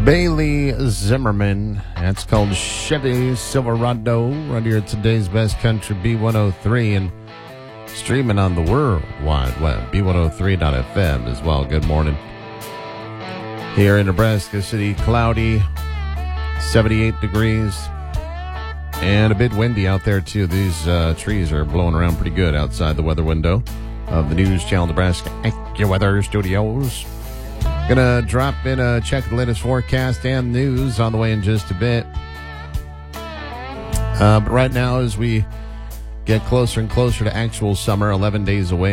Bailey Zimmerman. That's called Chevy Silverado. Right here at today's Best Country B103 and streaming on the World Wide Web, B103.fm as well. Good morning. Here in Nebraska City, cloudy, 78 degrees, and a bit windy out there too. These trees are blowing around pretty good outside the weather window of the News Channel Nebraska AccuWeather Studios. Gonna drop in a check the latest forecast and news on the way in just a bit. But right now, as we get closer and closer to actual summer, 11 days away